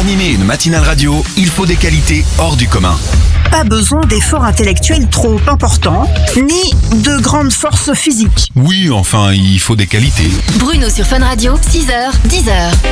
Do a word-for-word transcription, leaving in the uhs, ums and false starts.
animer une matinale radio, il faut des qualités hors du commun. Pas besoin d'efforts intellectuels trop importants, ni de grandes forces physiques. Oui, enfin, il faut des qualités. Bruno sur Fun Radio, six heures, dix heures.